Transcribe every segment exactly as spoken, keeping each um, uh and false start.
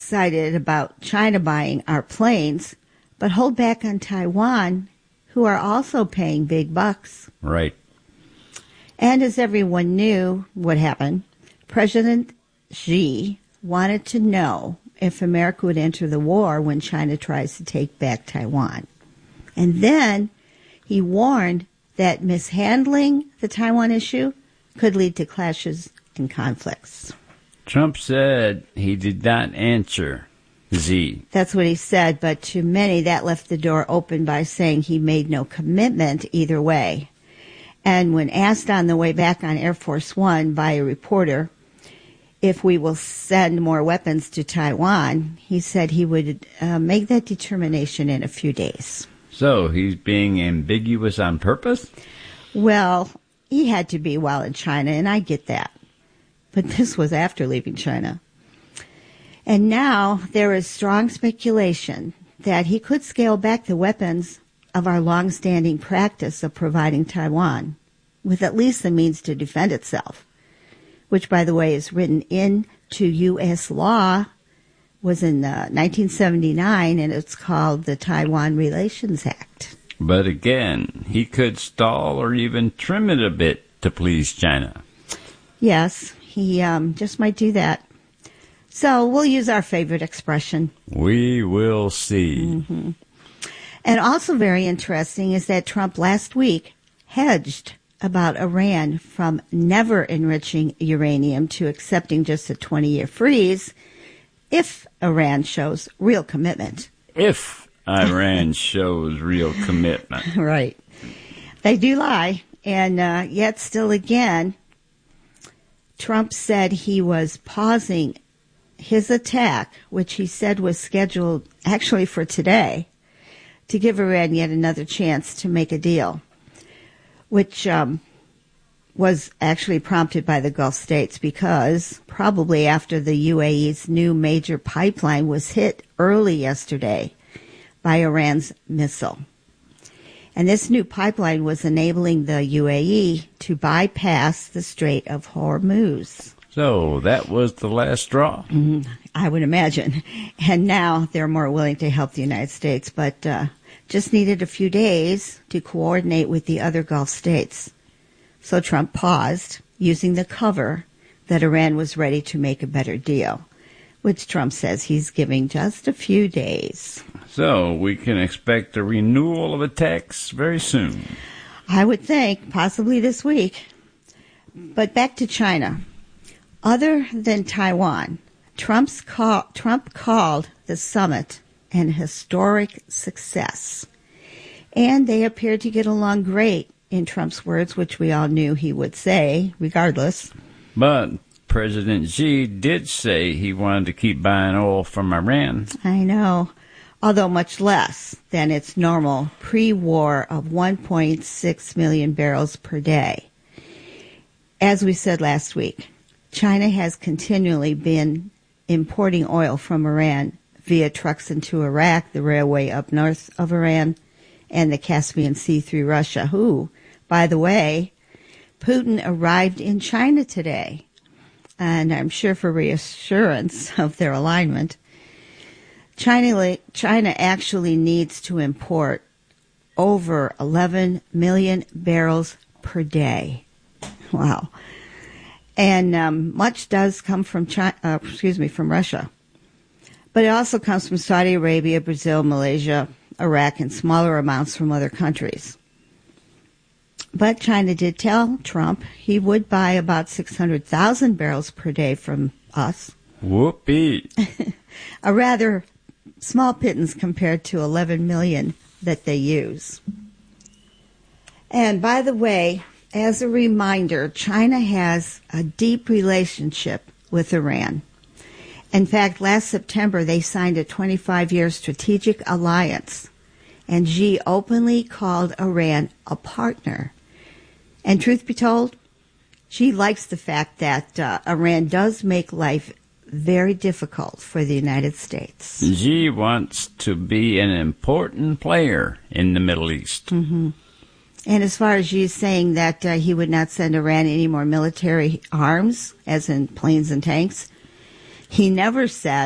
excited about China buying our planes, but hold back on Taiwan, who are also paying big bucks. Right. And as everyone knew what happened, President Xi wanted to know if America would enter the war when China tries to take back Taiwan. And then he warned that mishandling the Taiwan issue could lead to clashes and conflicts. Trump said he did not answer Xi. That's what he said, but to many that left the door open by saying he made no commitment either way. And when asked on the way back on Air Force One by a reporter if we will send more weapons to Taiwan, he said he would uh, make that determination in a few days. So he's being ambiguous on purpose? Well, he had to be while in China, and I get that. But this was after leaving China. And now there is strong speculation that he could scale back the weapons of our long-standing practice of providing Taiwan with at least the means to defend itself, which, by the way, is written into U S law, was in uh, nineteen seventy-nine, and it's called the Taiwan Relations Act. But again, he could stall or even trim it a bit to please China. Yes, he um, just might do that. So we'll use our favorite expression. We will see. Mm-hmm. And also very interesting is that Trump last week hedged about Iran from never enriching uranium to accepting just a twenty-year freeze if Iran shows real commitment. If Iran shows real commitment. Right. They do lie. And uh, yet still again, Trump said he was pausing his attack, which he said was scheduled actually for today, to give Iran yet another chance to make a deal, which um, was actually prompted by the Gulf states because probably after the U A E's new major pipeline was hit early yesterday by Iran's missile. And this new pipeline was enabling the U A E to bypass the Strait of Hormuz. So that was the last straw? Mm, I would imagine. And now they're more willing to help the United States, but uh, just needed a few days to coordinate with the other Gulf states. So Trump paused, using the cover that Iran was ready to make a better deal, which Trump says he's giving just a few days. So we can expect a renewal of attacks very soon. I would think, possibly this week. But back to China. Other than Taiwan, Trump's call, Trump called the summit an historic success. And they appeared to get along great, in Trump's words, which we all knew he would say, regardless. But President Xi did say he wanted to keep buying oil from Iran. I know, although much less than its normal pre-war of one point six million barrels per day. As we said last week, China has continually been importing oil from Iran via trucks into Iraq, the railway up north of Iran, and the Caspian Sea through Russia, who, by the way, Putin arrived in China today, and I'm sure for reassurance of their alignment. China, China actually needs to import over eleven million barrels per day. Wow. And um, much does come from China, uh, excuse me, from Russia. But it also comes from Saudi Arabia, Brazil, Malaysia, Iraq, and smaller amounts from other countries. But China did tell Trump he would buy about six hundred thousand barrels per day from us. Whoopee. A rather small pittance compared to eleven million that they use. And by the way, as a reminder, China has a deep relationship with Iran. In fact, last September, they signed a twenty-five year strategic alliance, and Xi openly called Iran a partner. And truth be told, Xi likes the fact that uh, Iran does make life very difficult for the United States. Xi wants to be an important player in the Middle East. Mm-hmm. And as far as Xi saying that uh, he would not send Iran any more military arms, as in planes and tanks, he never said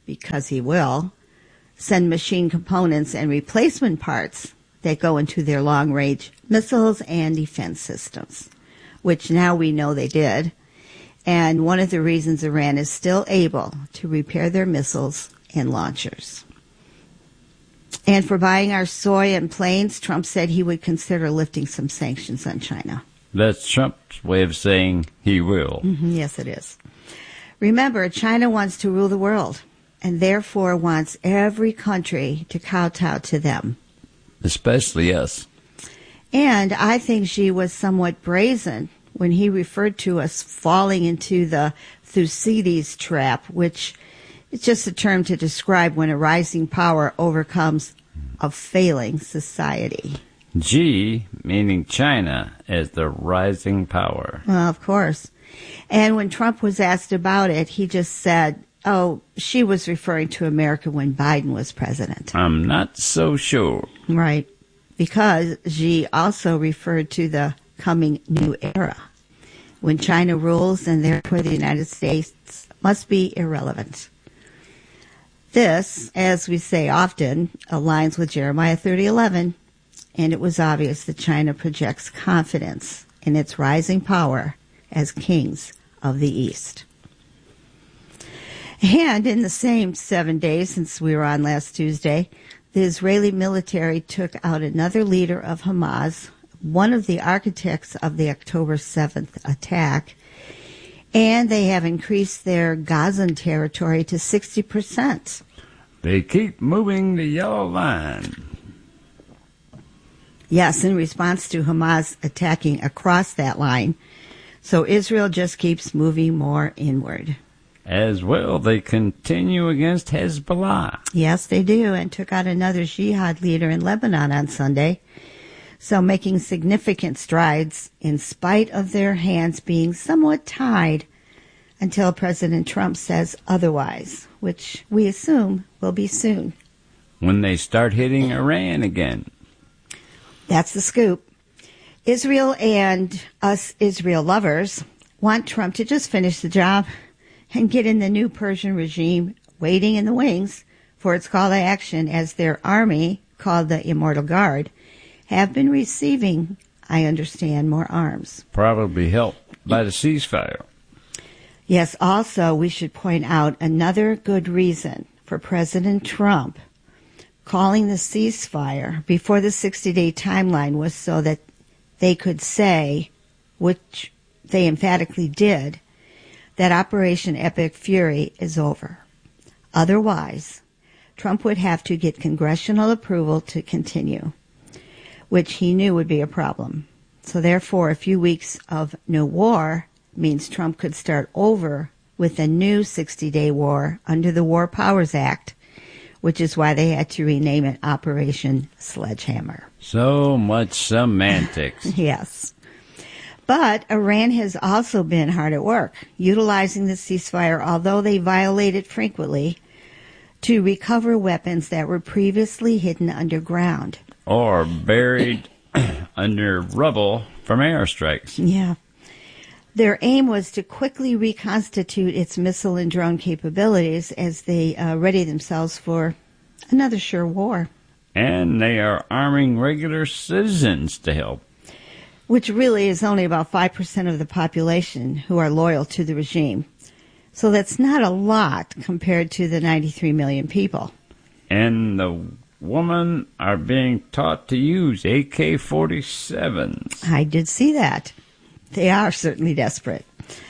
because he will, send machine components and replacement parts that go into their long-range missiles and defense systems, which now we know they did. And one of the reasons Iran is still able to repair their missiles and launchers. And for buying our soy and planes, Trump said he would consider lifting some sanctions on China. That's Trump's way of saying he will. Mm-hmm, yes, it is. Remember, China wants to rule the world and therefore wants every country to kowtow to them. Especially us. And I think Xi was somewhat brazen when he referred to us falling into the Thucydides trap, which is just a term to describe when a rising power overcomes a failing society. Xi, meaning China, as the rising power. Well, of course. And when Trump was asked about it, he just said, oh, she was referring to America when Biden was president. I'm not so sure. Right. Because Xi also referred to the coming new era, when China rules and therefore the United States must be irrelevant. This, as we say often, aligns with Jeremiah thirty eleven, and it was obvious that China projects confidence in its rising power as kings of the East. And in the same seven days since we were on last Tuesday, the Israeli military took out another leader of Hamas, one of the architects of the October seventh attack, and they have increased their Gazan territory to sixty percent. They keep moving the yellow line. Yes, in response to Hamas attacking across that line. So Israel just keeps moving more inward. As well, they continue against Hezbollah. Yes, they do, and took out another jihad leader in Lebanon on Sunday. So making significant strides in spite of their hands being somewhat tied until President Trump says otherwise, which we assume will be soon. When they start hitting Iran again. That's the scoop. Israel and us Israel lovers want Trump to just finish the job and get in the new Persian regime waiting in the wings for its call to action, as their army, called the Immortal Guard, have been receiving, I understand, more arms. Probably helped by the ceasefire. Yes, also we should point out another good reason for President Trump calling the ceasefire before the sixty-day timeline was so that they could say, which they emphatically did, that Operation Epic Fury is over. Otherwise, Trump would have to get congressional approval to continue, which he knew would be a problem. So therefore, a few weeks of no war means Trump could start over with a new sixty-day war under the War Powers Act, which is why they had to rename it Operation Sledgehammer. So much semantics. Yes. But Iran has also been hard at work, utilizing the ceasefire, although they violate it frequently, to recover weapons that were previously hidden underground. Or buried under rubble from airstrikes. Yeah. Their aim was to quickly reconstitute its missile and drone capabilities as they uh, ready themselves for another sure war. And they are arming regular citizens to help. Which really is only about five percent of the population who are loyal to the regime. So that's not a lot compared to the ninety-three million people. And the women are being taught to use A K forty-sevens. I did see that. They are certainly desperate.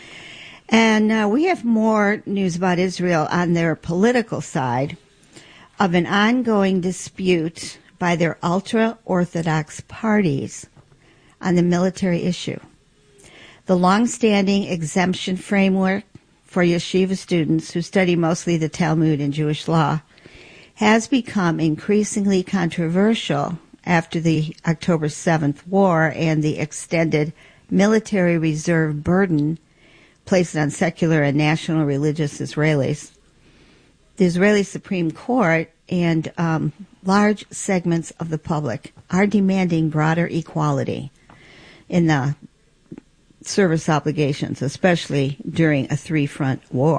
And uh, we have more news about Israel on their political side of an ongoing dispute by their ultra-Orthodox parties on the military issue. The long-standing exemption framework for yeshiva students who study mostly the Talmud and Jewish law has become increasingly controversial after the October seventh war and the extended military reserve burden placed on secular and national religious Israelis. The Israeli Supreme Court and um, large segments of the public are demanding broader equality in the service obligations, especially during a three-front war.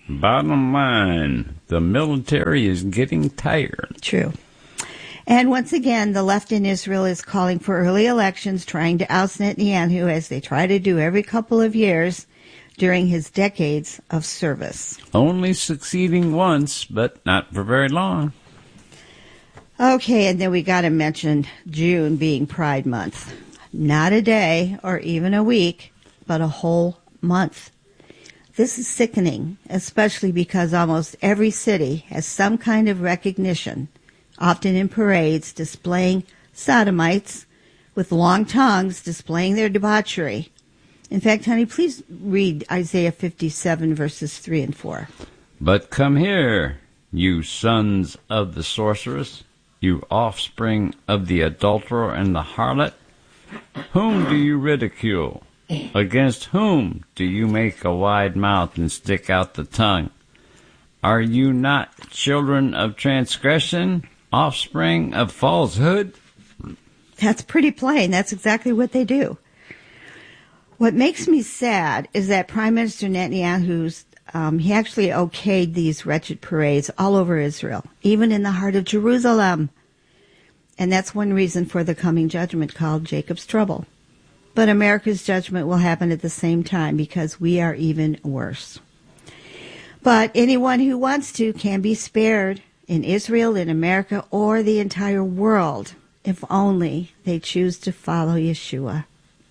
Bottom line, the military is getting tired. True. And once again, the left in Israel is calling for early elections, trying to oust Netanyahu as they try to do every couple of years during his decades of service. Only succeeding once, but not for very long. Okay, and then we got to mention June being Pride Month. Not a day or even a week, but a whole month. This is sickening, especially because almost every city has some kind of recognition, often in parades displaying sodomites with long tongues displaying their debauchery. In fact, honey, please read Isaiah fifty-seven, verses three and four. But come here, you sons of the sorceress, you offspring of the adulterer and the harlot. Whom do you ridicule? Against whom do you make a wide mouth and stick out the tongue? Are you not children of transgression, offspring of falsehood? That's pretty plain. That's exactly what they do. What makes me sad is that Prime Minister Netanyahu's, um, he actually okayed these wretched parades all over Israel, even in the heart of Jerusalem. And that's one reason for the coming judgment called Jacob's Trouble. But America's judgment will happen at the same time because we are even worse. But anyone who wants to can be spared in Israel, in America, or the entire world, if only they choose to follow Yeshua.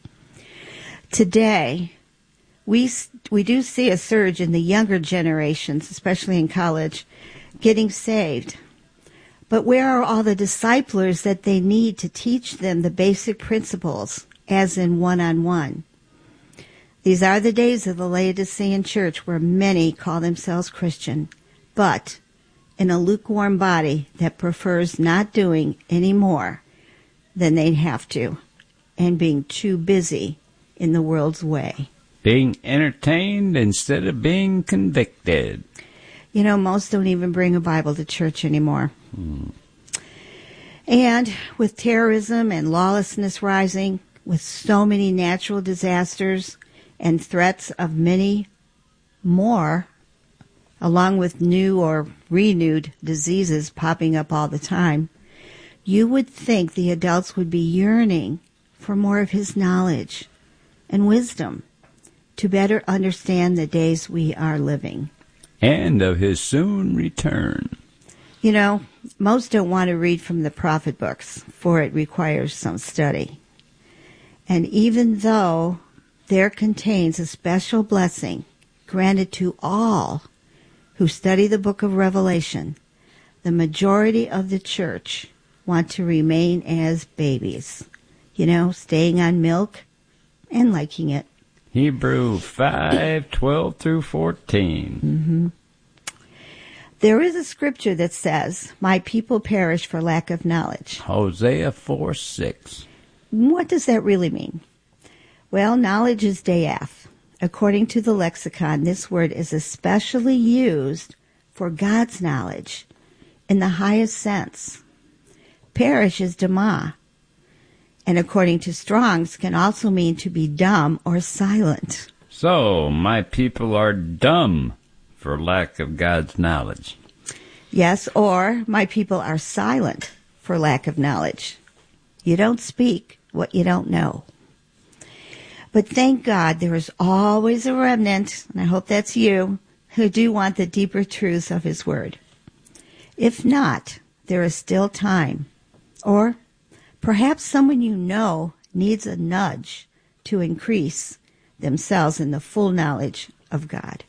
Today, we we do see a surge in the younger generations, especially in college, getting saved. But where are all the disciplers that they need to teach them the basic principles, as in one-on-one? These are the days of the Laodicean church where many call themselves Christian, but in a lukewarm body that prefers not doing any more than they'd have to and being too busy in the world's way. Being entertained instead of being convicted. You know, most don't even bring a Bible to church anymore. Hmm. And with terrorism and lawlessness rising, with so many natural disasters and threats of many more, along with new or renewed diseases popping up all the time, you would think the adults would be yearning for more of his knowledge and wisdom to better understand the days we are living. And of his soon return. You know, most don't want to read from the prophet books, for it requires some study. And even though there contains a special blessing granted to all who study the book of Revelation, the majority of the church want to remain as babies, you know, staying on milk and liking it. Hebrew five, twelve through fourteen. Mm-hmm. There is a scripture that says, my people perish for lack of knowledge. Hosea four, six. What does that really mean? Well, knowledge is dayaf. According to the lexicon, this word is especially used for God's knowledge in the highest sense. Perish is dama, and according to Strong's, can also mean to be dumb or silent. So, my people are dumb for lack of God's knowledge. Yes, or my people are silent for lack of knowledge. You don't speak what you don't know. But thank God there is always a remnant, and I hope that's you, who do want the deeper truths of his word. If not, there is still time. Or perhaps someone you know needs a nudge to increase themselves in the full knowledge of God.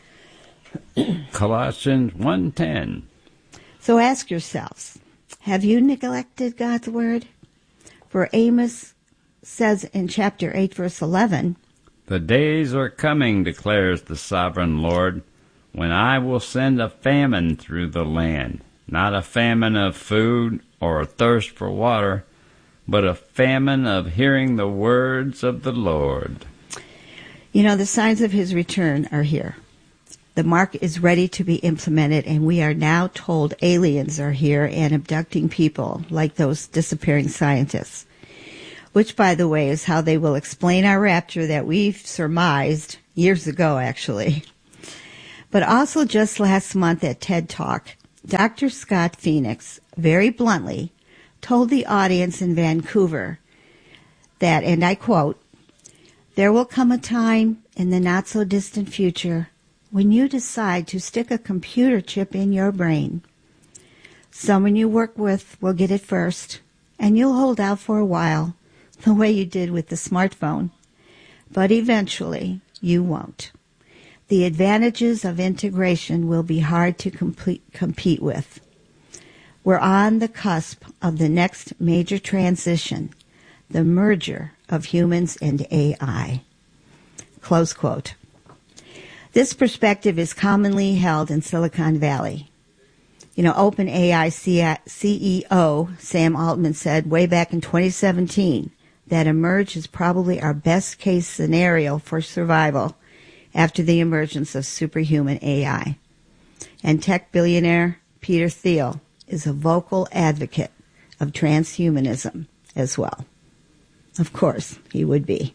Colossians one ten. So ask yourselves, have you neglected God's word? For Amos says in chapter eight, verse eleven, the days are coming, declares the sovereign Lord, when I will send a famine through the land, not a famine of food or a thirst for water, but a famine of hearing the words of the Lord. You know, the signs of his return are here. The mark is ready to be implemented, and we are now told aliens are here and abducting people like those disappearing scientists, which, by the way, is how they will explain our rapture that we've surmised years ago, actually. But also just last month at TED Talk, Doctor Scott Phoenix very bluntly told the audience in Vancouver that, and I quote, "There will come a time in the not-so-distant future when you decide to stick a computer chip in your brain. Someone you work with will get it first, and you'll hold out for a while, the way you did with the smartphone. But eventually, you won't. The advantages of integration will be hard to complete, compete with. We're on the cusp of the next major transition, the merger of humans and A I." Close quote. This perspective is commonly held in Silicon Valley. You know, OpenAI C E O Sam Altman said way back in twenty seventeen that emerge is probably our best case scenario for survival after the emergence of superhuman A I. And tech billionaire Peter Thiel is a vocal advocate of transhumanism as well. Of course, he would be.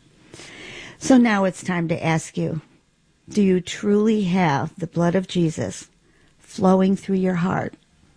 So now it's time to ask you, do you truly have the blood of Jesus flowing through your heart?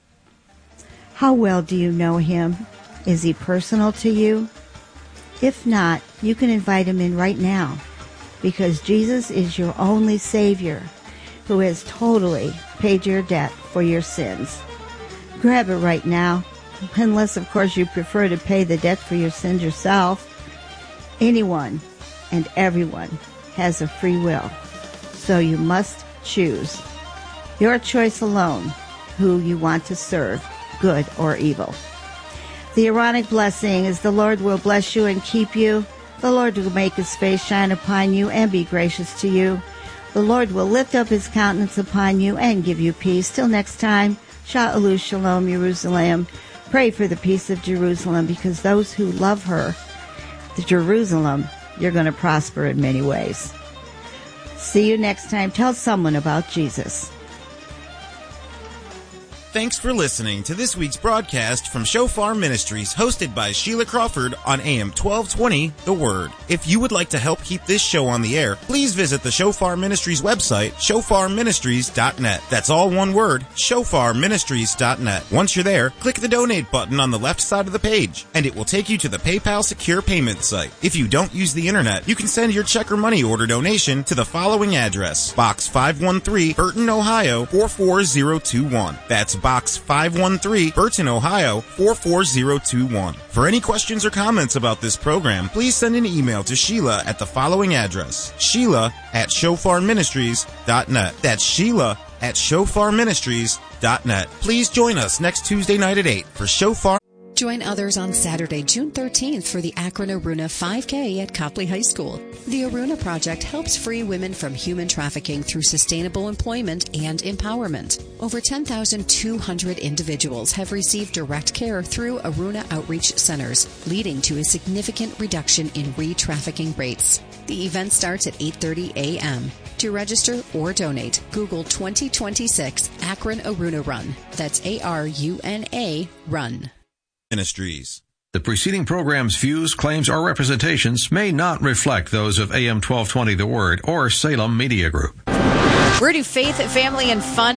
How well do you know him? Is he personal to you? If not, you can invite him in right now, because Jesus is your only Savior who has totally paid your debt for your sins. Grab it right now, unless, of course, you prefer to pay the debt for your sins yourself. Anyone and everyone has a free will, so you must choose your choice alone who you want to serve, good or evil. The Aaronic blessing is the Lord will bless you and keep you. The Lord will make his face shine upon you and be gracious to you. The Lord will lift up his countenance upon you and give you peace. Till next time, Sha'alu Shalom, Jerusalem. Pray for the peace of Jerusalem, because those who love her, the Jerusalem, you're going to prosper in many ways. See you next time. Tell someone about Jesus. Thanks for listening to this week's broadcast from Shofar Ministries, hosted by Sheila Crawford on A M twelve twenty, The Word. If you would like to help keep this show on the air, please visit the Shofar Ministries website, shofar ministries dot net. That's all one word, shofar ministries dot net. Once you're there, click the donate button on the left side of the page, and it will take you to the PayPal secure payment site. If you don't use the internet, you can send your check or money order donation to the following address: Box five one three, Burton, Ohio four four zero two one. That's Box five one three, Burton, Ohio four four zero two one. For any questions or comments about this program, please send an email to Sheila at the following address: Sheila at shofar ministries dot net. That's Sheila at shofar ministries dot net. Please join us next Tuesday night at eight for Shofar. Join others on Saturday, June thirteenth for the Akron Aruna five K at Copley High School. The Aruna Project helps free women from human trafficking through sustainable employment and empowerment. Over ten thousand two hundred individuals have received direct care through Aruna Outreach Centers, leading to a significant reduction in re-trafficking rates. The event starts at eight thirty a.m. To register or donate, Google twenty twenty-six Akron Aruna Run. That's A R U N A Run. Ministries. The preceding program's views, claims, or representations may not reflect those of A M twelve twenty The Word or Salem Media Group. Where do faith, family, and fun...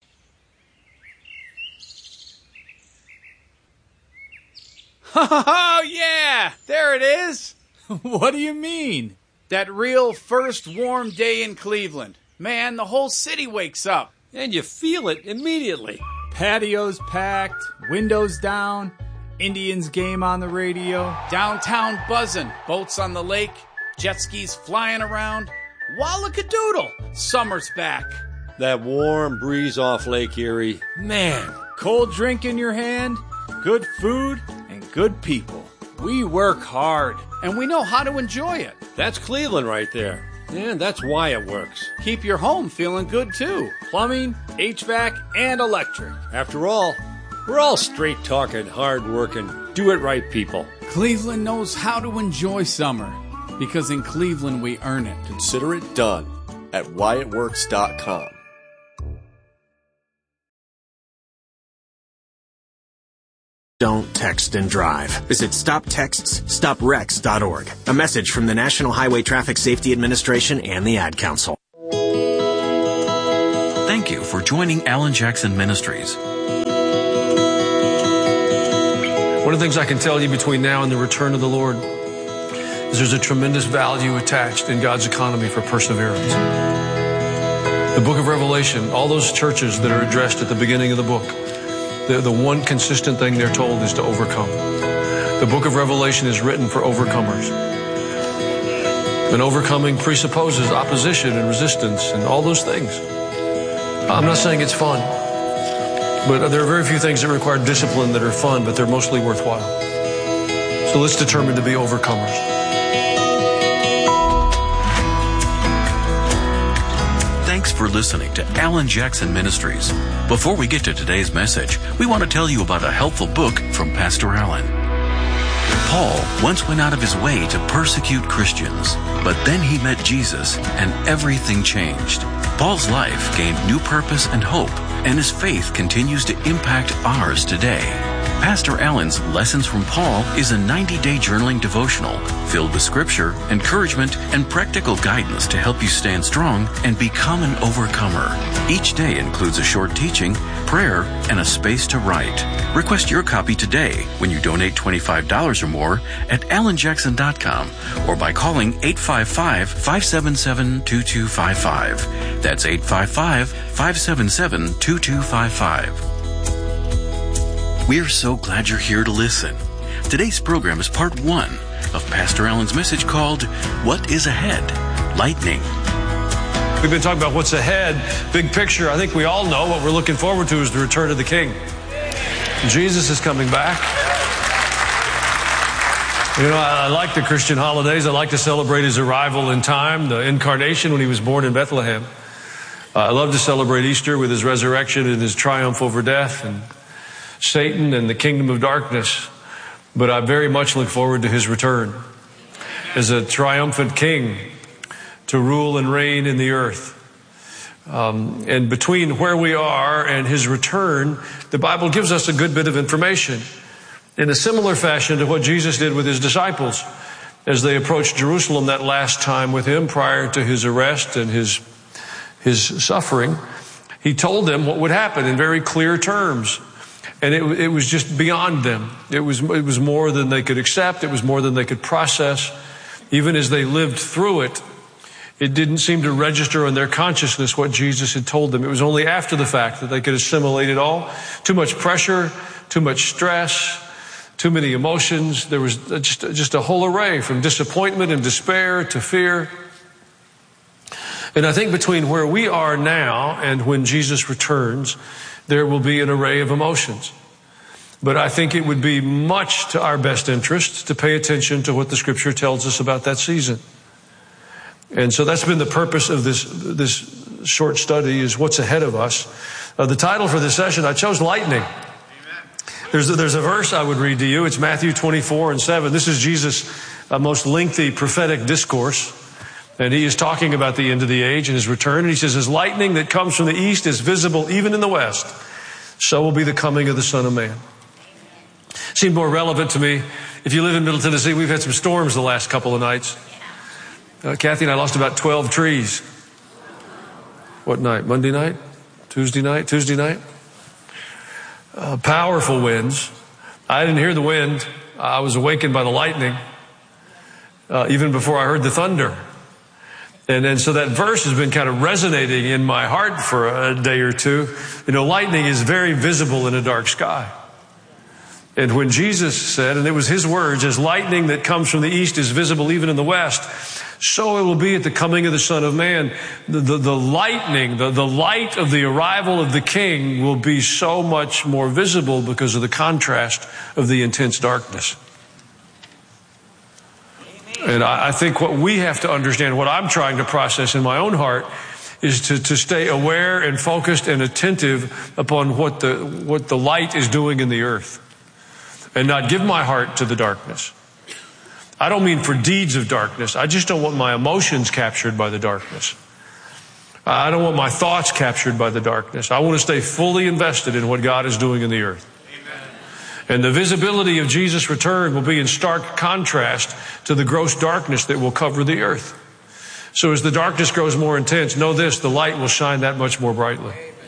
Oh, yeah! There it is! What do you mean? That real first warm day in Cleveland. Man, the whole city wakes up. And you feel it immediately. Patios packed, windows down, Indians game on the radio, downtown buzzing, boats on the lake, jet skis flying around. Wallakadoodle! Summer's back. That warm breeze off Lake Erie. Man. Cold drink in your hand, good food, and good people. We work hard, and we know how to enjoy it. That's Cleveland right there. And that's why it works. Keep your home feeling good, too. Plumbing, H V A C, and electric. After all, we're all straight-talking, hard-working, do-it-right people. Cleveland knows how to enjoy summer, because in Cleveland we earn it. Consider it done at why it works dot com. Don't text and drive. Visit stop texts stop wrecks dot org. A message from the National Highway Traffic Safety Administration and the Ad Council. joining Alan Jackson Ministries. One of the things I can tell you between now and the return of the Lord is there's a tremendous value attached in God's economy for perseverance. The book of Revelation, all those churches that are addressed at the beginning of the book, the, the one consistent thing they're told is to overcome. The book of Revelation is written for overcomers. And overcoming presupposes opposition and resistance and all those things. I'm not saying it's fun, but there are very few things that require discipline that are fun, but they're mostly worthwhile. So let's determine to be overcomers. Thanks for listening to Alan Jackson Ministries. Before we get to today's message, we want to tell you about a helpful book from Pastor Alan. Paul once went out of his way to persecute Christians, but then he met Jesus and everything changed. Paul's life gained new purpose and hope, and his faith continues to impact ours today. Pastor Alan's Lessons from Paul is a ninety-day journaling devotional filled with scripture, encouragement, and practical guidance to help you stand strong and become an overcomer. Each day includes a short teaching, prayer, and a space to write. Request your copy today when you donate twenty-five dollars or more at alan jackson dot com or by calling eight five five, five seven seven, two two five five. That's eight five five, five seven seven, two two five five. We're so glad you're here to listen. Today's program is part one of Pastor Alan's message called, What is Ahead? Lightning. We've been talking about what's ahead, big picture. I think we all know what we're looking forward to is the return of the King. Jesus is coming back. You know, I, I like the Christian holidays. I like to celebrate his arrival in time, the incarnation when he was born in Bethlehem. Uh, I love to celebrate Easter with his resurrection and his triumph over death and Satan and the kingdom of darkness. But I very much look forward to his return as a triumphant king to rule and reign in the earth. Um, and between where we are and his return, the Bible gives us a good bit of information in a similar fashion to what Jesus did with his disciples as they approached Jerusalem that last time with him prior to his arrest and his, his suffering. He told them what would happen in very clear terms. And it, it was just beyond them. It was, it was more than they could accept. It was more than they could process. Even as they lived through it, it didn't seem to register in their consciousness what Jesus had told them. It was only after the fact that they could assimilate it all. Too much pressure, too much stress, too many emotions. There was just, just a whole array from disappointment and despair to fear. And I think between where we are now and when Jesus returns, there will be an array of emotions. But I think it would be much to our best interest to pay attention to what the scripture tells us about that season. And so that's been the purpose of this, this short study is what's ahead of us. Uh, the title for this session, I chose Lightning. There's a, there's a verse I would read to you. It's Matthew twenty-four and seven. This is Jesus' uh, most lengthy prophetic discourse. And he is talking about the end of the age and his return. And he says, as lightning that comes from the east is visible even in the west, so will be the coming of the Son of Man. Seemed more relevant to me. If you live in Middle Tennessee, we've had some storms the last couple of nights. Uh, Kathy and I lost about twelve trees. What night? Monday night? Tuesday night? Tuesday night? Uh, powerful winds. I didn't hear the wind. I was awakened by the lightning, uh, even before I heard the thunder. And then so that verse has been kind of resonating in my heart for a day or two. You know, lightning is very visible in a dark sky. And when Jesus said, and it was his words, as lightning that comes from the east is visible even in the west, so it will be at the coming of the Son of Man. The, the, the lightning, the, the light of the arrival of the King will be so much more visible because of the contrast of the intense darkness. And I think what we have to understand, what I'm trying to process in my own heart, is to, to stay aware and focused and attentive upon what the, what the light is doing in the earth. And not give my heart to the darkness. I don't mean for deeds of darkness. I just don't want my emotions captured by the darkness. I don't want my thoughts captured by the darkness. I want to stay fully invested in what God is doing in the earth. And the visibility of Jesus' return will be in stark contrast to the gross darkness that will cover the earth. So as the darkness grows more intense, know this, the light will shine that much more brightly.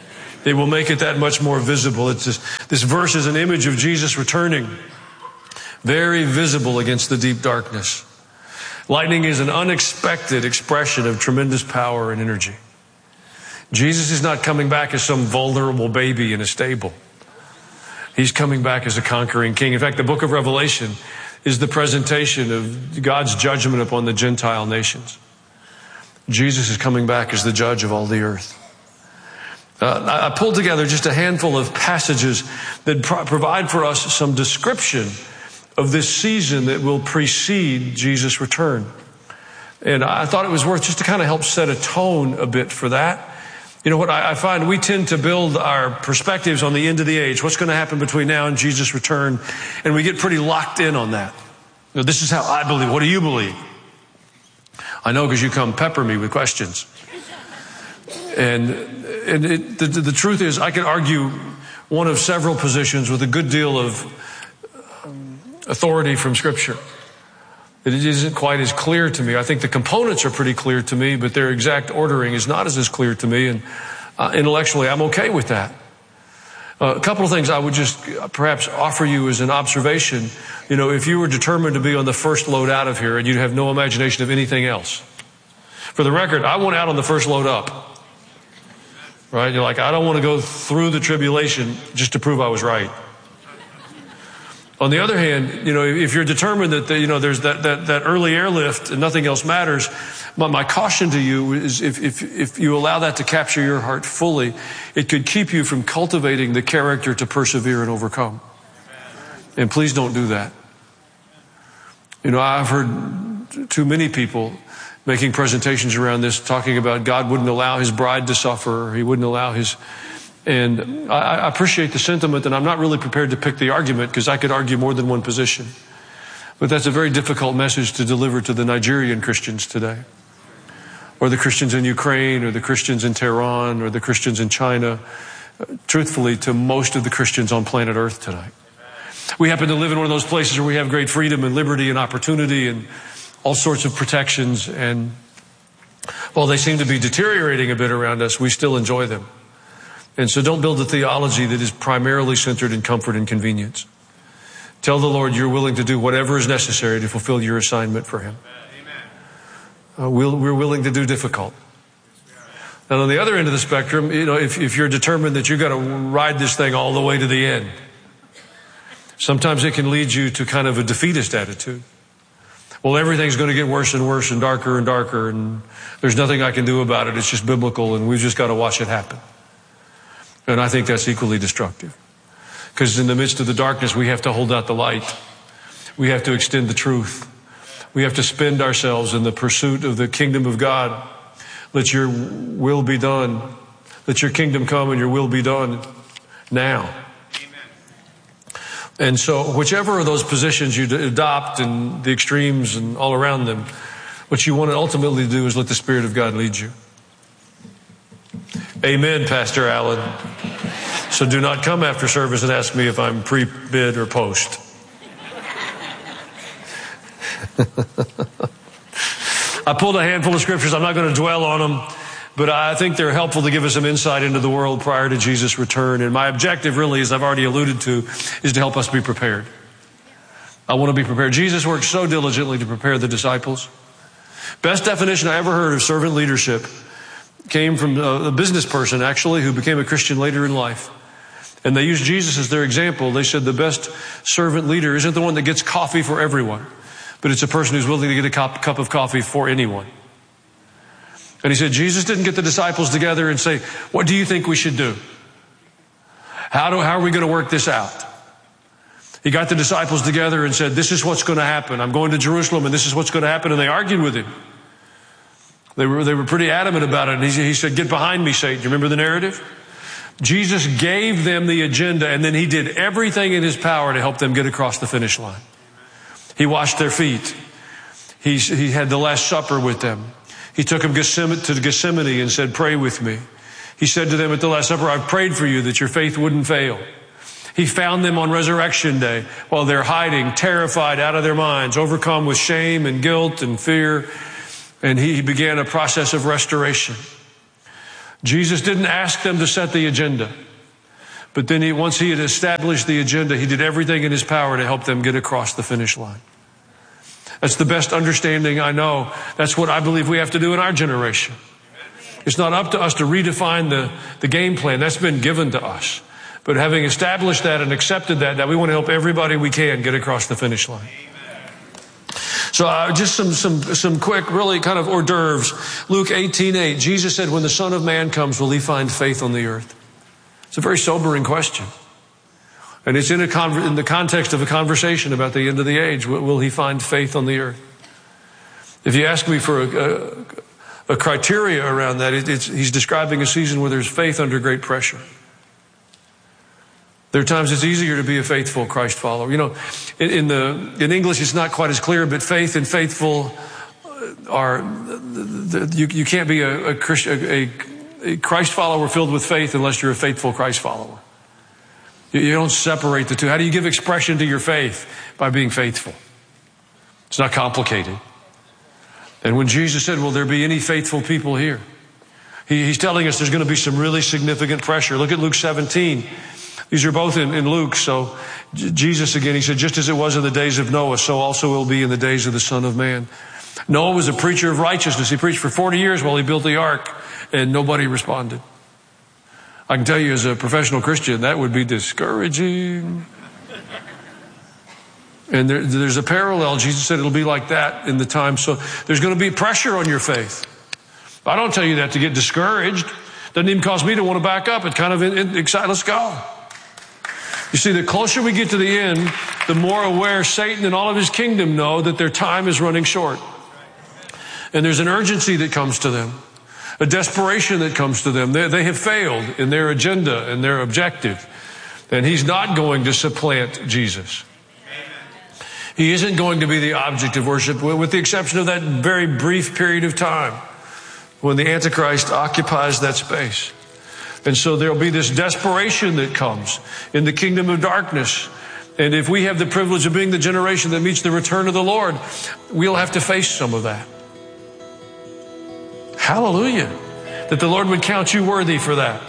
It will make it that much more visible. It's this, this verse is an image of Jesus returning, very visible against the deep darkness. Lightning is an unexpected expression of tremendous power and energy. Jesus is not coming back as some vulnerable baby in a stable. He's coming back as a conquering king. In fact, the book of Revelation is the presentation of God's judgment upon the Gentile nations. Jesus is coming back as the judge of all the earth. Uh, I pulled together just a handful of passages that pro- provide for us some description of this season that will precede Jesus' return. And I thought it was worth just to kind of help set a tone a bit for that. You know what I, I find? We tend to build our perspectives on the end of the age. What's going to happen between now and Jesus' return? And we get pretty locked in on that. You know, this is how I believe. What do you believe? I know because you come pepper me with questions. And, and it, the, the truth is, I could argue one of several positions with a good deal of um, authority from Scripture. It isn't quite as clear to me. I think the components are pretty clear to me, but their exact ordering is not as, as clear to me. And uh, intellectually, I'm okay with that. Uh, a couple of things I would just perhaps offer you as an observation. You know, if you were determined to be on the first load out of here and you'd have no imagination of anything else. For the record, I went out on the first load up. Right? You're like, I don't want to go through the tribulation just to prove I was right. On the other hand, you know, if you're determined that, the, you know, there's that, that, that early airlift and nothing else matters, my, my caution to you is if, if, if you allow that to capture your heart fully, it could keep you from cultivating the character to persevere and overcome. And please don't do that. You know, I've heard too many people making presentations around this talking about God wouldn't allow his bride to suffer, or he wouldn't allow his... And I appreciate the sentiment, and I'm not really prepared to pick the argument because I could argue more than one position. But that's a very difficult message to deliver to the Nigerian Christians today, or the Christians in Ukraine, or the Christians in Tehran, or the Christians in China, truthfully, to most of the Christians on planet Earth tonight. We happen to live in one of those places where we have great freedom and liberty and opportunity and all sorts of protections. And while they seem to be deteriorating a bit around us, we still enjoy them. And so don't build a theology that is primarily centered in comfort and convenience. Tell the Lord you're willing to do whatever is necessary to fulfill your assignment for him. Uh, we'll, we're willing to do difficult. And on the other end of the spectrum, you know, if, if you're determined that you've got to ride this thing all the way to the end, sometimes it can lead you to kind of a defeatist attitude. Well, everything's going to get worse and worse and darker and darker, and there's nothing I can do about it. It's just biblical, and we've just got to watch it happen. And I think that's equally destructive. Because in the midst of the darkness, we have to hold out the light. We have to extend the truth. We have to spend ourselves in the pursuit of the kingdom of God. Let your will be done. Let your kingdom come and your will be done now. Amen. And so whichever of those positions you adopt and the extremes and all around them, what you want to ultimately do is let the Spirit of God lead you. Amen, Pastor Allen. So do not come after service and ask me if I'm pre-bid or post. I pulled a handful of scriptures. I'm not going to dwell on them, but I think they're helpful to give us some insight into the world prior to Jesus' return. And my objective really, as I've already alluded to, is to help us be prepared. I want to be prepared. Jesus worked so diligently to prepare the disciples. Best definition I ever heard of servant leadership came from a business person, actually, who became a Christian later in life. And they used Jesus as their example. They said the best servant leader isn't the one that gets coffee for everyone, but it's a person who's willing to get a cup, cup of coffee for anyone. And he said, Jesus didn't get the disciples together and say, what do you think we should do? How do, how are we going to work this out? He got the disciples together and said, this is what's going to happen. I'm going to Jerusalem and this is what's going to happen. And they argued with him. They were, they were pretty adamant about it. And he, he said, get behind me, Satan. You remember the narrative? Jesus gave them the agenda, and then he did everything in his power to help them get across the finish line. He washed their feet. He, he had the Last Supper with them. He took them to Gethsemane and said, pray with me. He said to them at the Last Supper, I've prayed for you that your faith wouldn't fail. He found them on Resurrection Day while they're hiding, terrified, out of their minds, overcome with shame and guilt and fear. And he began a process of restoration. Jesus didn't ask them to set the agenda. But then he, once he had established the agenda, he did everything in his power to help them get across the finish line. That's the best understanding I know. That's what I believe we have to do in our generation. It's not up to us to redefine the, the game plan. That's been given to us. But having established that and accepted that, that we want to help everybody we can get across the finish line. So uh, just some, some, some quick, really kind of hors d'oeuvres. Luke eighteen eight, Jesus said, when the Son of Man comes, will he find faith on the earth? It's a very sobering question. And it's in, a con- in the context of a conversation about the end of the age. Will, will he find faith on the earth? If you ask me for a, a, a criteria around that, it, it's, he's describing a season where there's faith under great pressure. There are times it's easier to be a faithful Christ follower. You know, in, in the in English it's not quite as clear, but faith and faithful are the, the, you, you can't be a, a, Christ, a, a Christ follower filled with faith unless you're a faithful Christ follower. You, you don't separate the two. How do you give expression to your faith? By being faithful. It's not complicated. And when Jesus said, will there be any faithful people here? He, he's telling us there's going to be some really significant pressure. Look at Luke seventeen. These are both in, in Luke. So Jesus again, he said, just as it was in the days of Noah, so also will be in the days of the Son of Man. Noah was a preacher of righteousness. He preached for forty years while he built the ark, and nobody responded. I can tell you as a professional Christian, that would be discouraging. And there, there's a parallel. Jesus said it'll be like that in the time. So there's going to be pressure on your faith. I don't tell you that to get discouraged. Doesn't even cause me to want to back up. It kind of excites. Let's go. You see, the closer we get to the end, the more aware Satan and all of his kingdom know that their time is running short. And there's an urgency that comes to them, a desperation that comes to them. They, they have failed in their agenda and their objective. And he's not going to supplant Jesus. He isn't going to be the object of worship, with the exception of that very brief period of time when the Antichrist occupies that space. And so there'll be this desperation that comes in the kingdom of darkness. And if we have the privilege of being the generation that meets the return of the Lord, we'll have to face some of that. Hallelujah. That the Lord would count you worthy for that.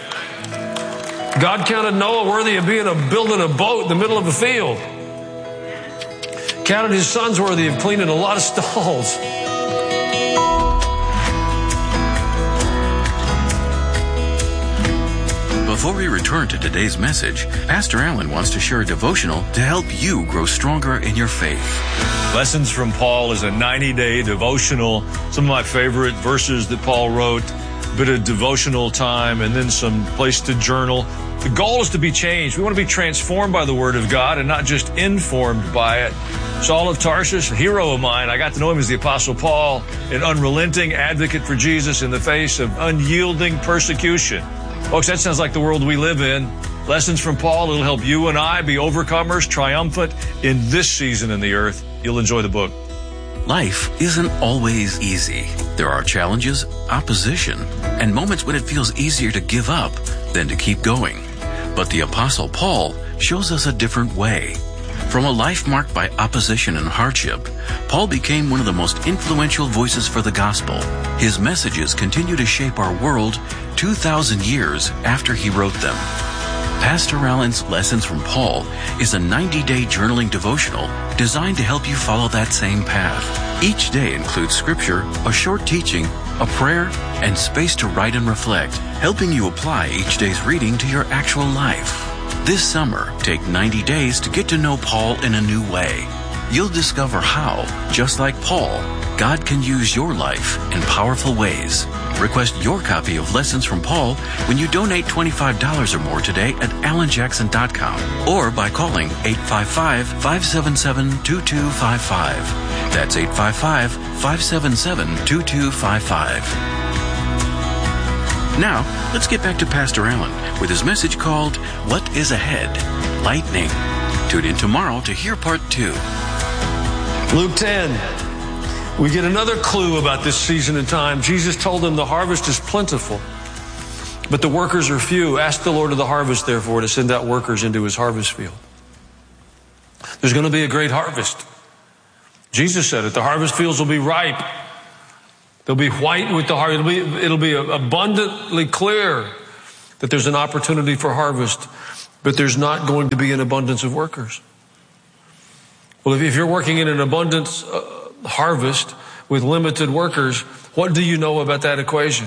God counted Noah worthy of being a building a boat in the middle of a field. Counted his sons worthy of cleaning a lot of stalls. Before we return to today's message, Pastor Allen wants to share a devotional to help you grow stronger in your faith. Lessons from Paul is a ninety-day devotional. Some of my favorite verses that Paul wrote, a bit of devotional time, and then some place to journal. The goal is to be changed. We want to be transformed by the Word of God and not just informed by it. Saul of Tarsus, a hero of mine. I got to know him as the Apostle Paul, an unrelenting advocate for Jesus in the face of unyielding persecution. Folks, that sounds like the world we live in. Lessons from Paul, it'll help you and I be overcomers, triumphant in this season in the earth. You'll enjoy the book. Life isn't always easy. There are challenges, opposition, and moments when it feels easier to give up than to keep going. But the Apostle Paul shows us a different way. From a life marked by opposition and hardship, Paul became one of the most influential voices for the gospel. His messages continue to shape our world two thousand years after he wrote them. Pastor Allen's Lessons from Paul is a ninety-day journaling devotional designed to help you follow that same path. Each day includes scripture, a short teaching, a prayer, and space to write and reflect, helping you apply each day's reading to your actual life. This summer, take ninety days to get to know Paul in a new way. You'll discover how, just like Paul, God can use your life in powerful ways. Request your copy of Lessons from Paul when you donate twenty-five dollars or more today at alan jackson dot com or by calling eight five five, five seven seven, two two five five. That's eight five five, five seven seven, two two five five. Now, let's get back to Pastor Allen with his message called, What is Ahead? Lightning. Tune in tomorrow to hear part two. Luke ten. We get another clue about this season and time. Jesus told them the harvest is plentiful, but the workers are few. Ask the Lord of the harvest, therefore, to send out workers into his harvest field. There's going to be a great harvest. Jesus said it. The harvest fields will be ripe. They'll be white with the harvest. It'll be, it'll be abundantly clear that there's an opportunity for harvest, but there's not going to be an abundance of workers. Well, if you're working in an abundance uh, harvest with limited workers, what do you know about that equation?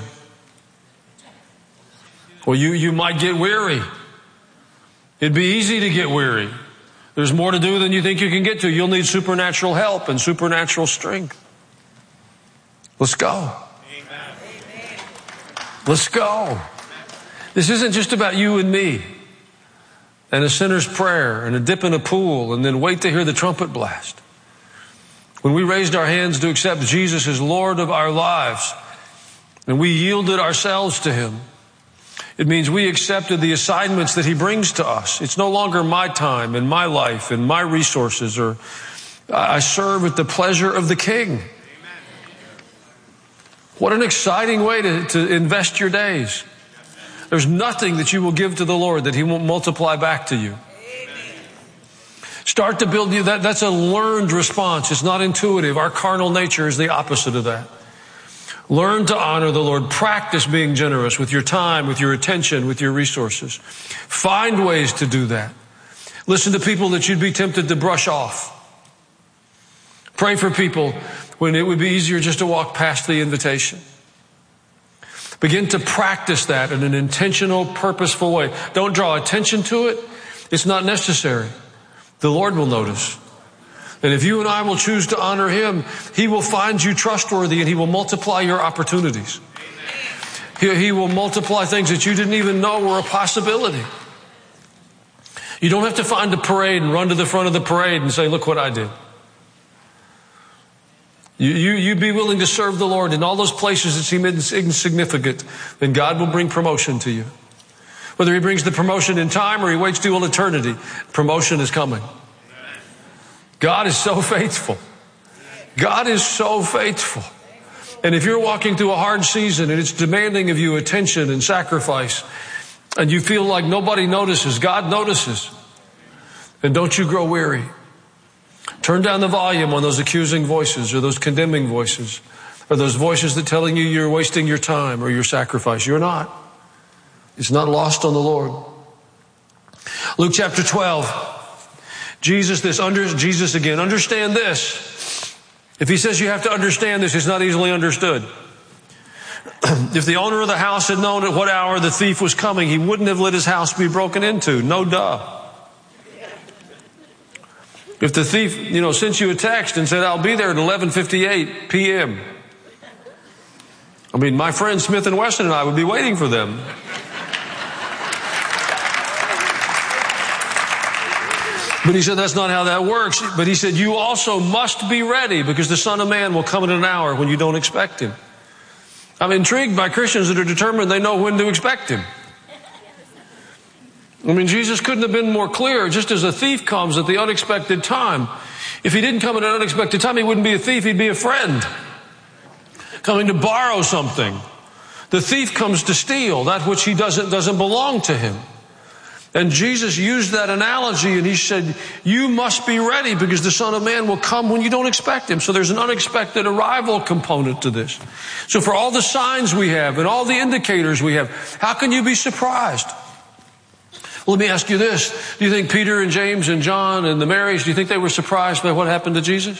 Well, you, you might get weary. It'd be easy to get weary. There's more to do than you think you can get to. You'll need supernatural help and supernatural strength. Let's go. Amen. Let's go. This isn't just about you and me and a sinner's prayer and a dip in a pool and then wait to hear the trumpet blast. When we raised our hands to accept Jesus as Lord of our lives and we yielded ourselves to Him, it means we accepted the assignments that He brings to us. It's no longer my time and my life and my resources, or I serve at the pleasure of the King. What an exciting way to, to invest your days. There's nothing that you will give to the Lord that He won't multiply back to you. Start to build you. That, that's a learned response. It's not intuitive. Our carnal nature is the opposite of that. Learn to honor the Lord. Practice being generous with your time, with your attention, with your resources. Find ways to do that. Listen to people that you'd be tempted to brush off. Pray for people when it would be easier just to walk past the invitation. Begin to practice that in an intentional, purposeful way. Don't draw attention to it. It's not necessary. The Lord will notice. And if you and I will choose to honor Him, He will find you trustworthy and He will multiply your opportunities. He, he will multiply things that you didn't even know were a possibility. You don't have to find a parade and run to the front of the parade and say, look what I did. You, you, you be willing to serve the Lord in all those places that seem insignificant, then God will bring promotion to you. Whether He brings the promotion in time or He waits till eternity, promotion is coming. God is so faithful. God is so faithful. And if you're walking through a hard season and it's demanding of you attention and sacrifice, and you feel like nobody notices, God notices. And don't you grow weary. Turn down the volume on those accusing voices or those condemning voices or those voices that telling you you're wasting your time or your sacrifice. You're not. It's not lost on the Lord. Luke chapter twelve. Jesus, this under, Jesus again, understand this. If He says you have to understand this, it's not easily understood. If the owner of the house had known at what hour the thief was coming, he wouldn't have let his house be broken into. No duh. If the thief, you know, sent you a text and said, I'll be there at eleven fifty-eight p.m. I mean, my friend Smith and Wesson and I would be waiting for them. But He said that's not how that works. But He said you also must be ready because the Son of Man will come in an hour when you don't expect Him. I'm intrigued by Christians that are determined they know when to expect Him. I mean, Jesus couldn't have been more clear. Just as a thief comes at the unexpected time, if He didn't come at an unexpected time, He wouldn't be a thief, He'd be a friend. Coming to borrow something. The thief comes to steal that which he doesn't, doesn't belong to him. And Jesus used that analogy and He said, you must be ready because the Son of Man will come when you don't expect Him. So there's an unexpected arrival component to this. So for all the signs we have and all the indicators we have, how can you be surprised? Well, let me ask you this. Do you think Peter and James and John and the Marys, do you think they were surprised by what happened to Jesus?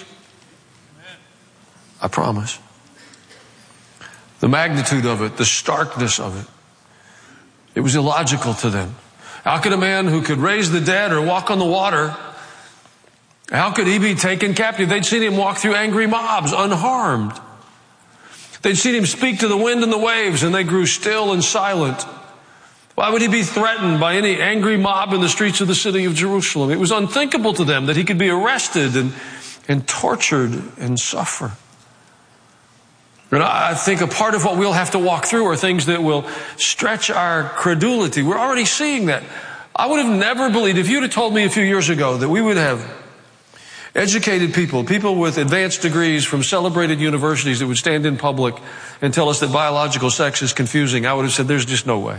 I promise. The magnitude of it, the starkness of it, it was illogical to them. How could a man who could raise the dead or walk on the water, how could he be taken captive? They'd seen Him walk through angry mobs unharmed. They'd seen Him speak to the wind and the waves and they grew still and silent. Why would He be threatened by any angry mob in the streets of the city of Jerusalem? It was unthinkable to them that He could be arrested and, and tortured and suffer. And I think a part of what we'll have to walk through are things that will stretch our credulity. We're already seeing that. I would have never believed, if you'd have told me a few years ago that we would have educated people, people with advanced degrees from celebrated universities that would stand in public and tell us that biological sex is confusing, I would have said, there's just no way.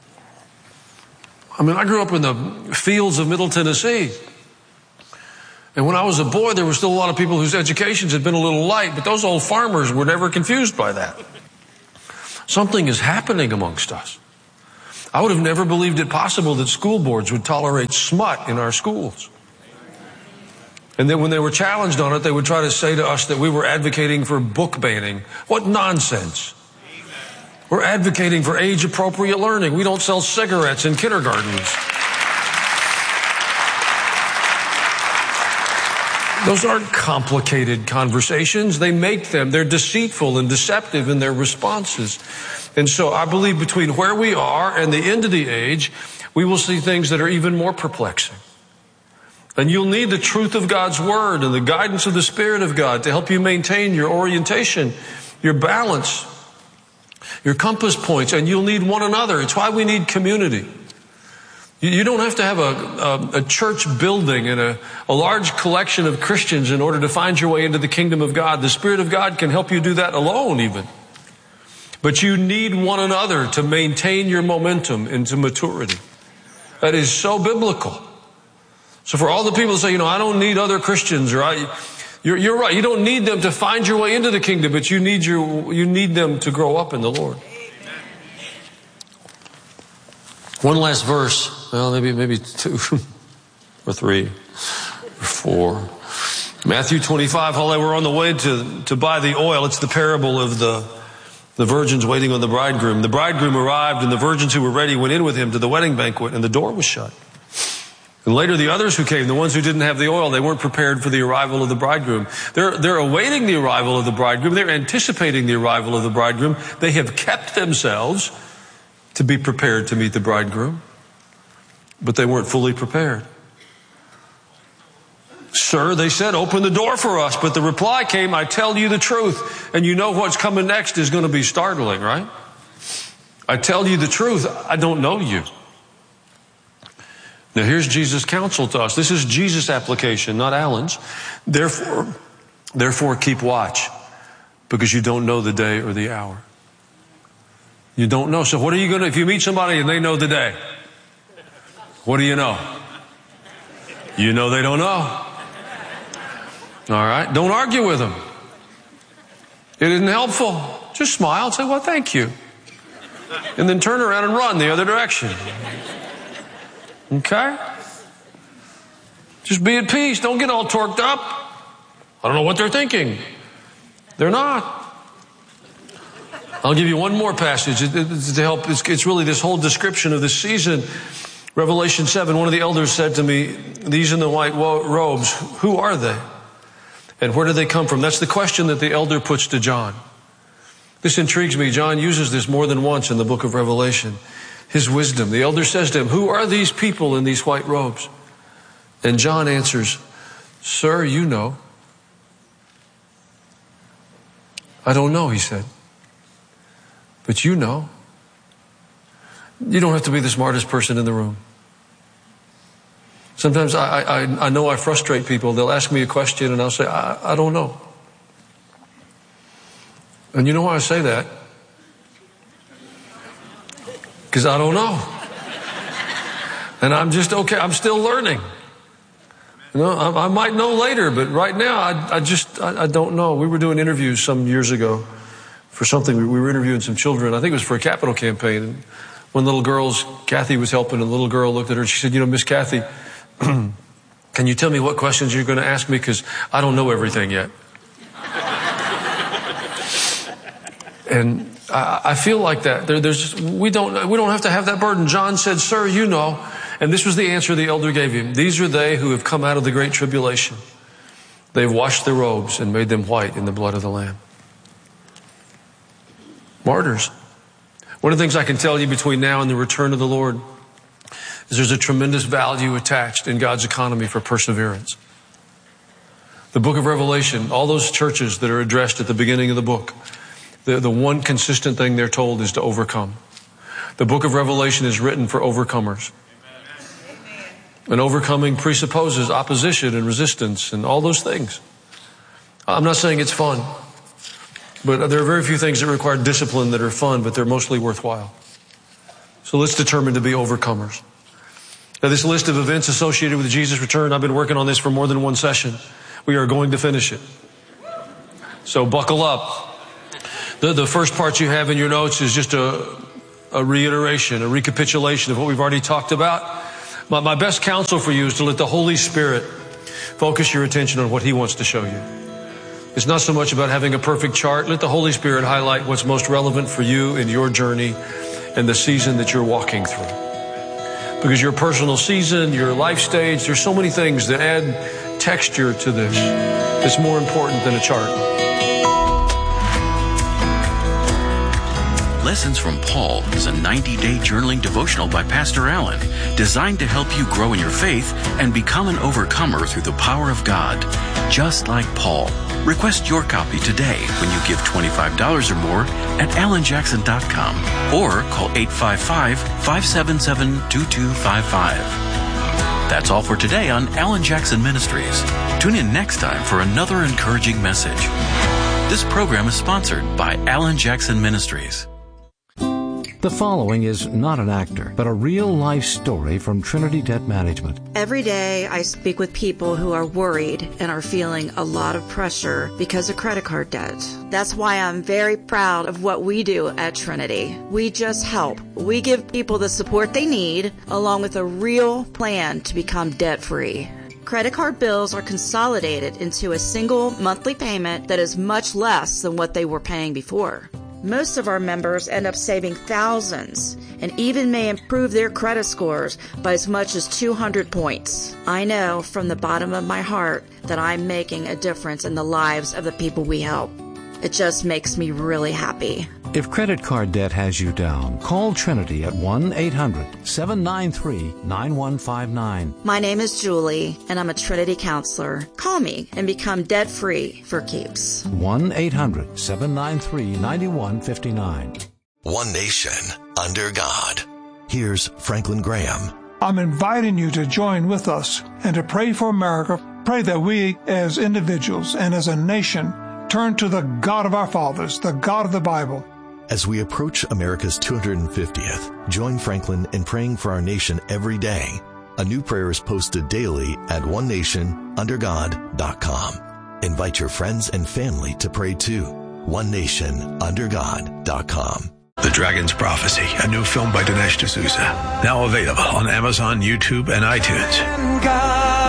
I mean, I grew up in the fields of Middle Tennessee. And when I was a boy, there were still a lot of people whose educations had been a little light, but those old farmers were never confused by that. Something is happening amongst us. I would have never believed it possible that school boards would tolerate smut in our schools. And then when they were challenged on it, they would try to say to us that we were advocating for book banning. What nonsense. We're advocating for age-appropriate learning. We don't sell cigarettes in kindergartens. Those aren't complicated conversations. They make them. They're deceitful and deceptive in their responses. And so I believe between where we are and the end of the age, we will see things that are even more perplexing. And you'll need the truth of God's Word and the guidance of the Spirit of God to help you maintain your orientation, your balance, your compass points, and you'll need one another. It's why we need community. You don't have to have a, a, a church building and a, a large collection of Christians in order to find your way into the kingdom of God. The Spirit of God can help you do that alone even. But you need one another to maintain your momentum into maturity. That is so biblical. So for all the people that say, you know, I don't need other Christians, or I, you're, you're right. You don't need them to find your way into the kingdom, but you need your, you need them to grow up in the Lord. One last verse, well, maybe maybe two or three or four. Matthew twenty-five, while they were on the way to, to buy the oil, it's the parable of the, the virgins waiting on the bridegroom. The bridegroom arrived, and the virgins who were ready went in with him to the wedding banquet, and the door was shut. And later the others who came, the ones who didn't have the oil, they weren't prepared for the arrival of the bridegroom. They're, they're awaiting the arrival of the bridegroom. They're anticipating the arrival of the bridegroom. They have kept themselves to be prepared to meet the bridegroom, but they weren't fully prepared. Sir, they said, open the door for us. But the reply came, I tell you the truth. And you know what's coming next is going to be startling, right? I tell you the truth, I don't know you. Now here's Jesus' counsel to us. This is Jesus' application, not Alan's. Therefore, therefore keep watch, because you don't know the day or the hour. You don't know. So what are you going to, if you meet somebody and they know the day, what do you know? You know they don't know. All right. Don't argue with them. It isn't helpful. Just smile and say, well, thank you. And then turn around and run the other direction. Okay? Just be at peace. Don't get all torqued up. I don't know what they're thinking. They're not. I'll give you one more passage to help. It's really this whole description of this season. Revelation seven, one of the elders said to me, these in the white robes, who are they? And where do they come from? That's the question that the elder puts to John. This intrigues me. John uses this more than once in the book of Revelation. His wisdom. The elder says to him, who are these people in these white robes? And John answers, sir, you know. I don't know, he said. But you know. You don't have to be the smartest person in the room. Sometimes I, I, I know I frustrate people. They'll ask me a question and I'll say, I, I don't know. And you know why I say that? Because I don't know. And I'm just okay. I'm still learning. You know, I, I might know later, but right now I, I just, I, I don't know. We were doing interviews some years ago for something. We were interviewing some children. I think it was for a capital campaign. And one little girl's, Kathy was helping, and the little girl looked at her and she said, you know, Miss Kathy, can you tell me what questions you're going to ask me? Because I don't know everything yet. And I, I feel like that. There, there's just, we don't, we don't have to have that burden. John said, sir, you know. And this was the answer the elder gave him. These are they who have come out of the great tribulation. They've washed their robes and made them white in the blood of the Lamb. Martyrs. One of the things I can tell you between now and the return of the Lord is there's a tremendous value attached in God's economy for perseverance. The book of Revelation, all those churches that are addressed at the beginning of the book, the, the one consistent thing they're told is to overcome. The book of Revelation is written for overcomers. And overcoming presupposes opposition and resistance and all those things. I'm not saying it's fun, but there are very few things that require discipline that are fun, but they're mostly worthwhile. So let's determine to be overcomers. Now, this list of events associated with Jesus' return, I've been working on this for more than one session. We are going to finish it. So buckle up. The, the first part you have in your notes is just a, a reiteration, a recapitulation of what we've already talked about. My, my best counsel for you is to let the Holy Spirit focus your attention on what He wants to show you. It's not so much about having a perfect chart. Let the Holy Spirit highlight what's most relevant for you in your journey and the season that you're walking through. Because your personal season, your life stage, there's so many things that add texture to this. It's more important than a chart. Lessons from Paul is a ninety-day journaling devotional by Pastor Allen, designed to help you grow in your faith and become an overcomer through the power of God, just like Paul. Request your copy today when you give twenty-five dollars or more at alan jackson dot com or call eight five five, five seven seven, two two five five. That's all for today on Alan Jackson Ministries. Tune in next time for another encouraging message. This program is sponsored by Alan Jackson Ministries. The following is not an actor, but a real-life story from Trinity Debt Management. Every day I speak with people who are worried and are feeling a lot of pressure because of credit card debt. That's why I'm very proud of what we do at Trinity. We just help. We give people the support they need, along with a real plan to become debt-free. Credit card bills are consolidated into a single monthly payment that is much less than what they were paying before. Most of our members end up saving thousands and even may improve their credit scores by as much as two hundred points. I know from the bottom of my heart that I'm making a difference in the lives of the people we help. It just makes me really happy. If credit card debt has you down, call Trinity at one eight hundred, seven nine three, nine one five nine. My name is Julie, and I'm a Trinity counselor. Call me and become debt-free for keeps. one eight hundred, seven nine three, nine one five nine. One nation under God. Here's Franklin Graham. I'm inviting you to join with us and to pray for America. Pray that we as individuals and as a nation turn to the God of our fathers, the God of the Bible. As we approach America's two hundred fiftieth, join Franklin in praying for our nation every day. A new prayer is posted daily at one nation under god dot com. Invite your friends and family to pray too. one nation under god dot com. The Dragon's Prophecy, a new film by Dinesh D'Souza. Now available on Amazon, YouTube, and iTunes.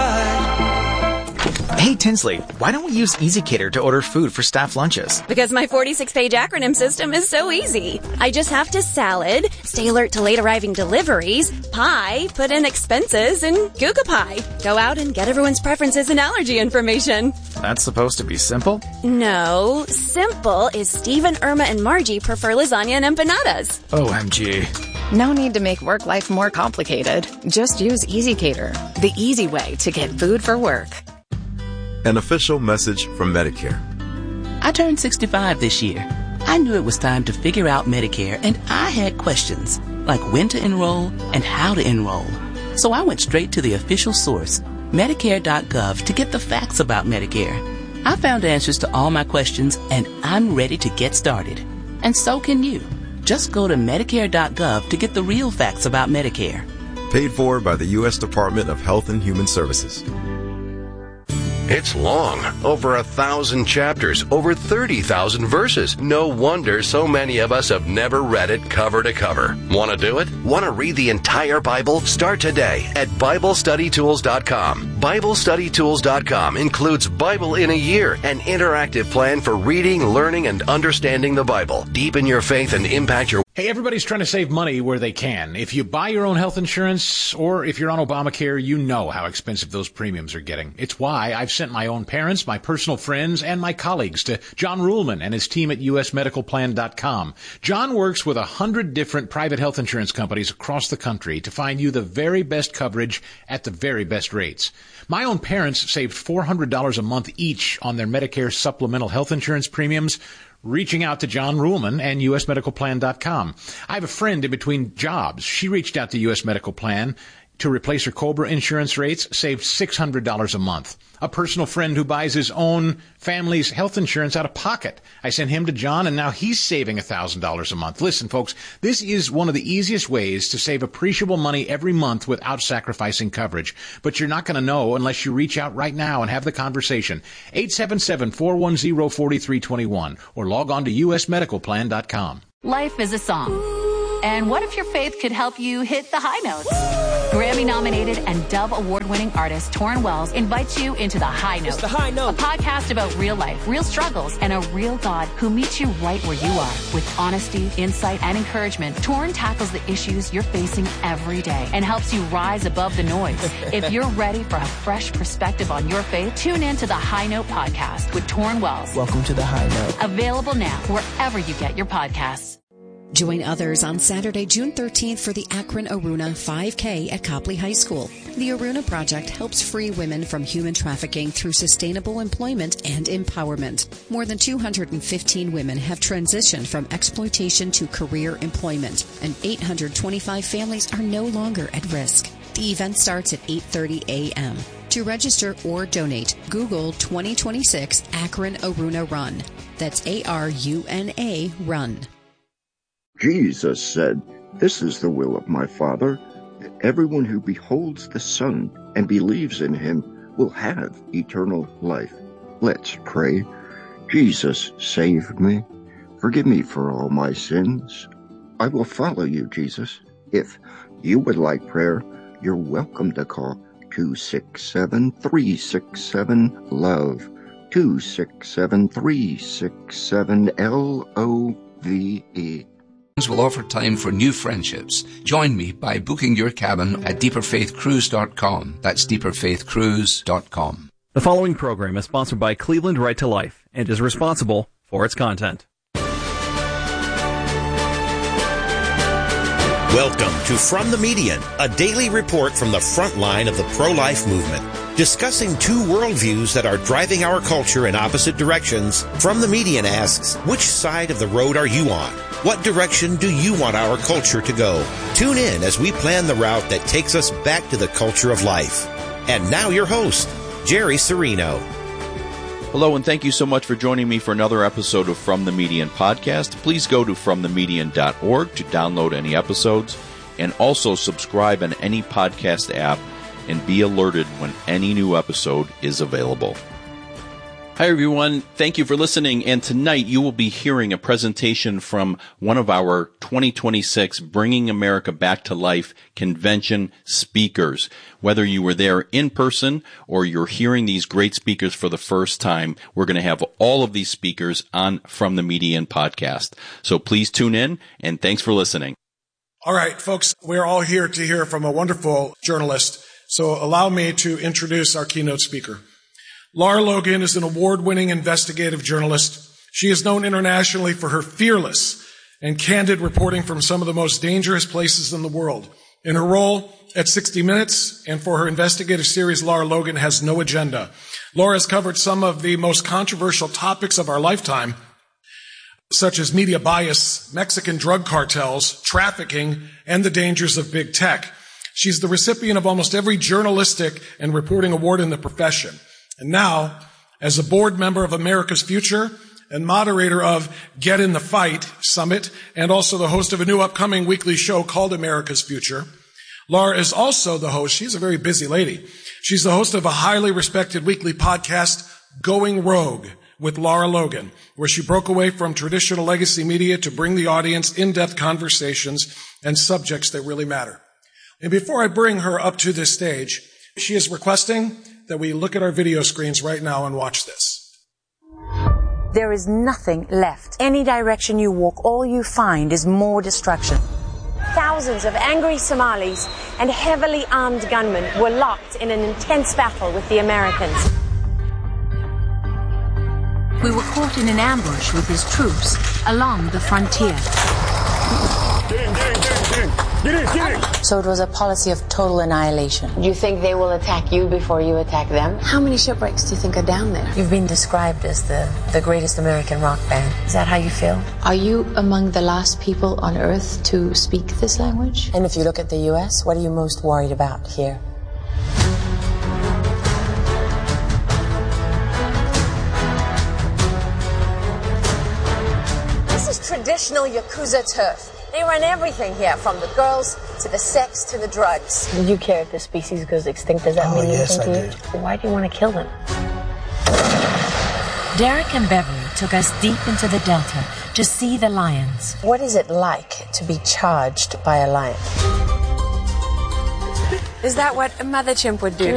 Hey, Tinsley, why don't we use EasyCater to order food for staff lunches? Because my forty-six page acronym system is so easy. I just have to salad, stay alert to late arriving deliveries, pie, put in expenses, and Google Pie. Go out and get everyone's preferences and allergy information. That's supposed to be simple? No, simple is Steve and Irma and Margie prefer lasagna and empanadas. O M G. No need to make work life more complicated. Just use EasyCater, the easy way to get food for work. An official message from Medicare. I turned sixty-five this year. I knew it was time to figure out Medicare, and I had questions, like when to enroll and how to enroll. So I went straight to the official source, Medicare dot gov, to get the facts about Medicare. I found answers to all my questions, and I'm ready to get started. And so can you. Just go to Medicare dot gov to get the real facts about Medicare. Paid for by the U S Department of Health and Human Services. It's long, over a thousand chapters, over thirty thousand verses. No wonder so many of us have never read it cover to cover. Want to do it? Want to read the entire Bible? Start today at Bible Study Tools dot com. Bible Study Tools dot com includes Bible in a Year, an interactive plan for reading, learning, and understanding the Bible. Deepen your faith and impact your... Hey, everybody's trying to save money where they can. If you buy your own health insurance or if you're on Obamacare, you know how expensive those premiums are getting. It's why I've sent my own parents, my personal friends, and my colleagues to John Ruhlman and his team at U S medical plan dot com. John works with a hundred different private health insurance companies across the country to find you the very best coverage at the very best rates. My own parents saved four hundred dollars a month each on their Medicare supplemental health insurance premiums, reaching out to John Ruhlman and U S medical plan dot com. I have a friend in between jobs. She reached out to U S Medical Plan to replace her COBRA insurance rates saved six hundred dollars a month. A personal friend who buys his own family's health insurance out of pocket. I sent him to John, and now he's saving one thousand dollars a month. Listen, folks, this is one of the easiest ways to save appreciable money every month without sacrificing coverage. But you're not going to know unless you reach out right now and have the conversation. eight seven seven, four one zero, four three two one or log on to u s medical plan dot com. Life is a song. And what if your faith could help you hit the high notes? Grammy-nominated and Dove Award-winning artist Torrin Wells invites you into The High Note. It's The High Note. A podcast about real life, real struggles, and a real God who meets you right where you are. With honesty, insight, and encouragement, Torrin tackles the issues you're facing every day and helps you rise above the noise. If you're ready for a fresh perspective on your faith, tune in to The High Note podcast with Torrin Wells. Welcome to The High Note. Available now wherever you get your podcasts. Join others on Saturday, June thirteenth for the Akron Aruna five K at Copley High School. The Aruna Project helps free women from human trafficking through sustainable employment and empowerment. More than two hundred fifteen women have transitioned from exploitation to career employment, and eight hundred twenty-five families are no longer at risk. The event starts at eight thirty a.m. To register or donate, Google twenty twenty-six Akron Aruna Run. That's A R U N A Run. Jesus said, "This is the will of my Father, that everyone who beholds the Son and believes in him will have eternal life." Let's pray. Jesus, save me. Forgive me for all my sins. I will follow you, Jesus. If you would like prayer, you're welcome to call two six seven, three six seven, LOVE, two six seven, three six seven, L O V E. Will offer time for new friendships. Join me by booking your cabin at deeper faith cruise dot com. That's deeper faith cruise dot com. The following program is sponsored by Cleveland Right to Life and is responsible for its content. Welcome to From the Median, a daily report from the front line of the pro-life movement. Discussing two worldviews that are driving our culture in opposite directions, From the Median asks, which side of the road are you on? What direction do you want our culture to go? Tune in as we plan the route that takes us back to the culture of life. And now your host, Jerry Serino. Hello, and thank you so much for joining me for another episode of From the Median podcast. Please go to from the median dot org to download any episodes, and also subscribe on any podcast app and be alerted when any new episode is available. Hi, everyone. Thank you for listening. And tonight you will be hearing a presentation from one of our twenty twenty-six Bringing America Back to Life convention speakers. Whether you were there in person or you're hearing these great speakers for the first time, we're going to have all of these speakers on From the Median podcast. So please tune in, and thanks for listening. All right, folks, we're all here to hear from a wonderful journalist. So allow me to introduce our keynote speaker. Lara Logan is an award-winning investigative journalist. She is known internationally for her fearless and candid reporting from some of the most dangerous places in the world. In her role at sixty minutes and for her investigative series, Lara Logan Has No Agenda, Lara has covered some of the most controversial topics of our lifetime, such as media bias, Mexican drug cartels, trafficking, and the dangers of big tech. She's the recipient of almost every journalistic and reporting award in the profession. And now, as a board member of America's Future and moderator of Get in the Fight Summit, and also the host of a new upcoming weekly show called America's Future, Lara is also the host. She's a very busy lady. She's the host of a highly respected weekly podcast, Going Rogue, with Lara Logan, where she broke away from traditional legacy media to bring the audience in-depth conversations and subjects that really matter. And before I bring her up to this stage, she is requesting that we look at our video screens right now and watch this. There is nothing left. Any direction you walk, all you find is more destruction. Thousands of angry Somalis and heavily armed gunmen were locked in an intense battle with the Americans. We were caught in an ambush with his troops along the frontier. Get in, get in, get in, get in. Get in, get in. So it was a policy of total annihilation. Do you think they will attack you before you attack them? How many shipwrecks do you think are down there? You've been described as the, the greatest American rock band. Is that how you feel? Are you among the last people on Earth to speak this language? And if you look at the U S, what are you most worried about here? This is traditional Yakuza turf. They run everything here, from the girls to the sex to the drugs. Do you care if the species goes extinct? Does that oh, mean yes, anything I to do. you? Why do you want to kill them? Derek and Beverly took us deep into the Delta to see the lions. What is it like to be charged by a lion? Is that what a mother chimp would do?